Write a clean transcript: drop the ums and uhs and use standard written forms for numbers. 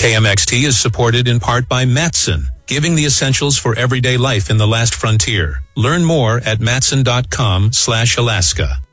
KMXT is supported in part by Matson, giving the essentials for everyday life in the last frontier. Learn more at matson.com/Alaska.